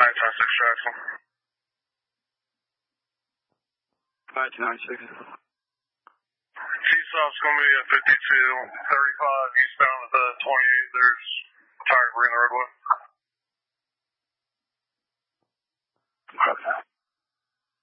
Jackson. 9296. T-stop's going to be at 5235 eastbound at the 28. There's a tire debris in the roadway.